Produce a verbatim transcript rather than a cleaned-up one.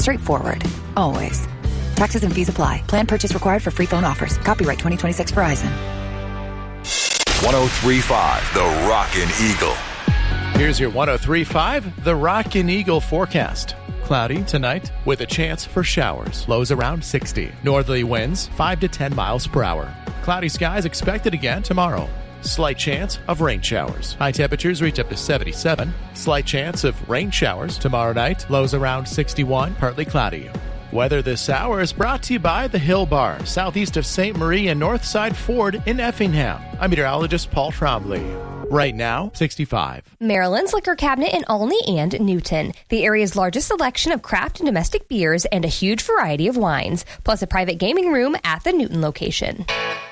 Straightforward. Always. Taxes and fees apply. Plan purchase required for free phone offers. Copyright twenty twenty-six Verizon. one oh three point five The Rockin' Eagle. Here's your one oh three point five The Rockin' Eagle forecast. Cloudy tonight with a chance for showers. Lows around sixty. Northerly winds five to ten miles per hour. Cloudy skies expected again tomorrow. Slight chance of rain showers. High temperatures reach up to seventy-seven. Slight chance of rain showers tomorrow night. Lows around sixty-one. Partly cloudy. Weather this hour is brought to you by the Hill Bar, southeast of Saint Marie and Northside Ford in Effingham. I'm meteorologist Paul Trombley. Right now, sixty-five. Maryland's Liquor Cabinet in Olney and Newton. The area's largest selection of craft and domestic beers and a huge variety of wines, plus a private gaming room at the Newton location.